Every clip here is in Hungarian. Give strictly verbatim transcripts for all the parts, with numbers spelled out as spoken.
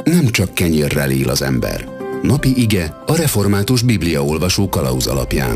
nem csak kenyérrel él az ember. Napi ige a református bibliaolvasó kalauz alapján.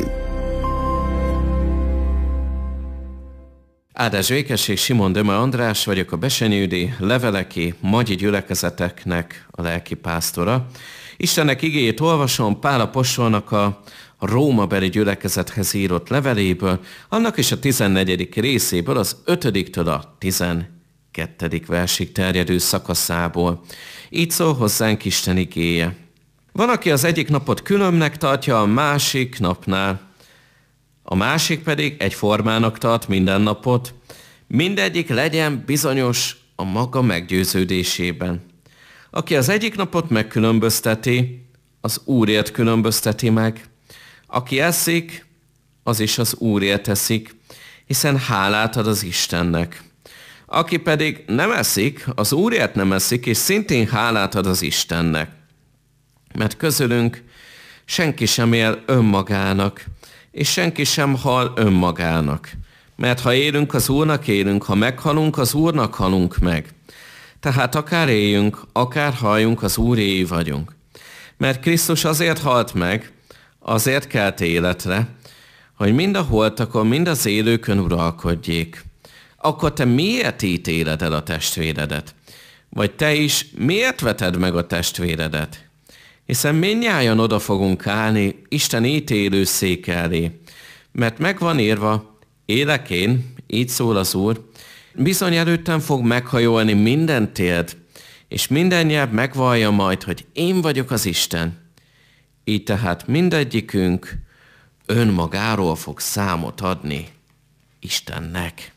Áldás békesség, Simon Döme András vagyok, a Besenyődi Leveleki Magyi gyülekezeteknek a lelkipásztora. Istennek igéjét olvasom Pál apostolnak a rómabeli gyülekezethez írott leveléből, annak is a tizennegyedik részéből, az ötödiktől a tizenkettedik versig terjedő szakaszából. Így szól hozzánk Isten igéje. Van, aki az egyik napot különbnek tartja a másik napnál, a másik pedig egyformának tart minden napot. Mindegyik legyen bizonyos a maga meggyőződésében. Aki az egyik napot megkülönbözteti, az Úrért különbözteti meg. Aki eszik, az is az Úrért eszik, hiszen hálát ad az Istennek. Aki pedig nem eszik, az Úrért nem eszik, és szintén hálát ad az Istennek. Mert közülünk senki sem él önmagának, és senki sem hal önmagának. Mert ha élünk, az Úrnak élünk, ha meghalunk, az Úrnak halunk meg. Tehát akár éljünk, akár halljunk, az Úréi vagyunk. Mert Krisztus azért halt meg, azért kelt életre, hogy mind a holtakon, mind az élőkön uralkodjék. Akkor te miért ítéled el a testvéredet? Vagy te is miért veted meg a testvéredet? Hiszen mindnyájan oda fogunk állni Isten ítélő szék elé. Mert meg van írva, élek én, így szól az Úr, bizony előttem fog meghajolni minden térd, és minden nyelv megvallja majd, hogy én vagyok az Isten. Így tehát mindegyikünk önmagáról fog számot adni Istennek.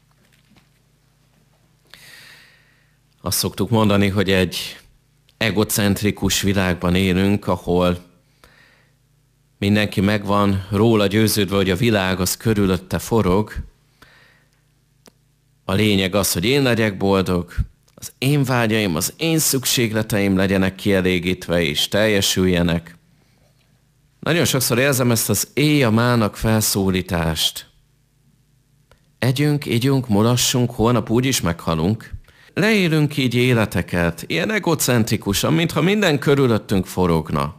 Azt szoktuk mondani, hogy egy egocentrikus világban élünk, ahol mindenki megvan róla győződve, hogy a világ az körülötte forog. A lényeg az, hogy én legyek boldog, az én vágyaim, az én szükségleteim legyenek kielégítve és teljesüljenek. Nagyon sokszor érzem ezt az éj a mának felszólítást. Együnk, ígyunk, mulassunk, holnap úgyis meghalunk. Leélünk így életeket, ilyen egocentrikusan, mintha minden körülöttünk forogna.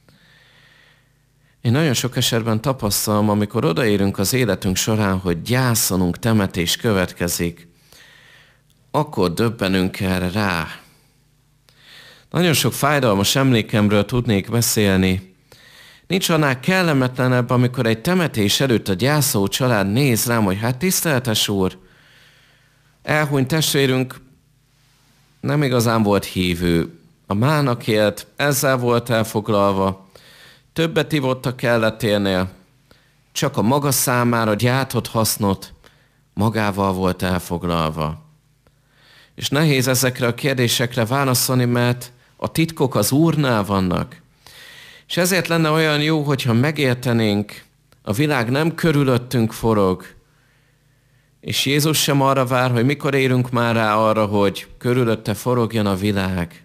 Én nagyon sok esetben tapasztalom, amikor odaérünk az életünk során, hogy gyászolunk, temetés következik, akkor döbbenünk erre rá. Nagyon sok fájdalmas emlékemről tudnék beszélni. Nincs annál kellemetlenebb, amikor egy temetés előtt a gyászoló család néz rám, hogy hát tiszteletes úr, elhunyt testvérünk nem igazán volt hívő. A mának élt, ezzel volt elfoglalva, többet ivott a kelleténél, csak a maga számára gyártott hasznot magával volt elfoglalva. És nehéz ezekre a kérdésekre válaszolni, mert a titkok az Úrnál vannak. És ezért lenne olyan jó, hogyha megértenénk, a világ nem körülöttünk forog, és Jézus sem arra vár, hogy mikor érünk már rá arra, hogy körülötte forogjon a világ.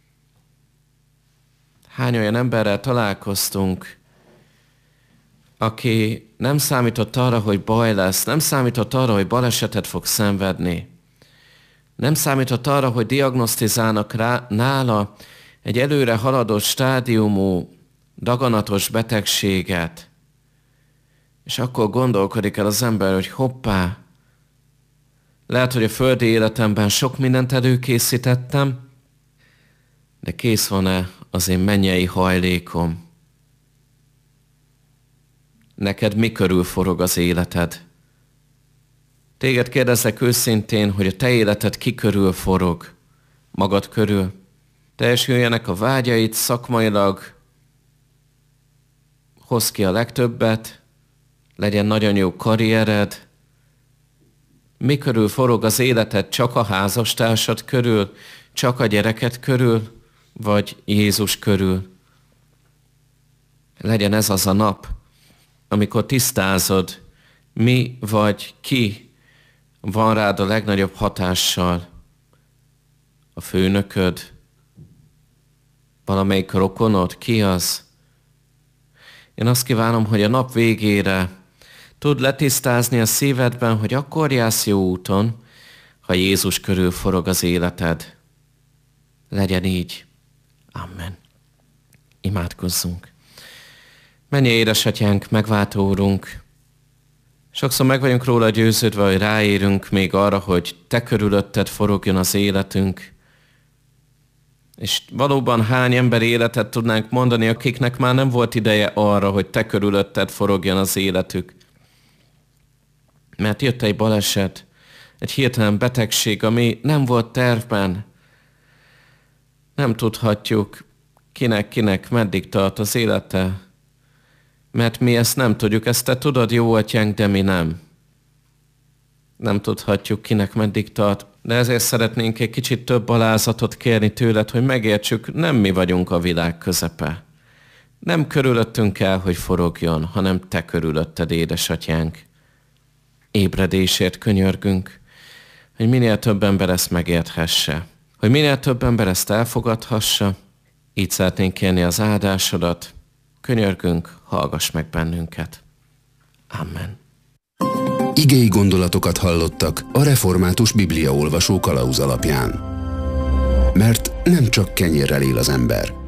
Hány olyan emberrel találkoztunk, aki nem számított arra, hogy baj lesz, nem számított arra, hogy balesetet fog szenvedni, nem számított arra, hogy diagnosztizálnak rá, nála egy előre haladott stádiumú, daganatos betegséget, és akkor gondolkodik el az ember, hogy hoppá, lehet, hogy a földi életemben sok mindent előkészítettem, de kész van-e az én mennyei hajlékom? Neked mi körül forog az életed? Téged kérdezlek őszintén, hogy a te életed ki körül forog? Magad körül? Teljesüljenek a vágyaid szakmailag, hozz ki a legtöbbet, legyen nagyon jó karriered. Mi körül forog az életed? Csak a házastársad körül? Csak a gyereket körül? Vagy Jézus körül? Legyen ez az a nap, amikor tisztázod, mi vagy ki van rád a legnagyobb hatással. A főnököd? Valamelyik rokonod? Ki az? Én azt kívánom, hogy a nap végére tudd letisztázni a szívedben, hogy akkor jársz jó úton, ha Jézus körül forog az életed. Legyen így. Amen. Imádkozzunk. Menj, édesatyánk, megváltó Úrunk! Sokszor meg vagyunk róla győződve, hogy ráérünk még arra, hogy te körülötted forogjon az életünk. És valóban hány ember életet tudnánk mondani, akiknek már nem volt ideje arra, hogy te körülötted forogjon az életük. Mert jött egy baleset, egy hirtelen betegség, ami nem volt tervben. Nem tudhatjuk, kinek-kinek meddig tart az élete. Mert mi ezt nem tudjuk, ezt te tudod, jó atyánk, de mi nem. Nem tudhatjuk, kinek meddig tart. De ezért szeretnénk egy kicsit több alázatot kérni tőled, hogy megértsük, nem mi vagyunk a világ közepe. Nem körülöttünk kell, hogy forogjon, hanem te körülötted, édesatyánk. Ébredésért könyörgünk, hogy minél több ember ezt megérthesse. Hogy minél több ember ezt elfogadhassa. Így szeretnénk kérni az áldásodat. Könyörgünk, hallgass meg bennünket. Amen. Igei gondolatokat hallottak a Református Bibliaolvasó kalauz alapján. Mert nem csak kenyérrel él az ember,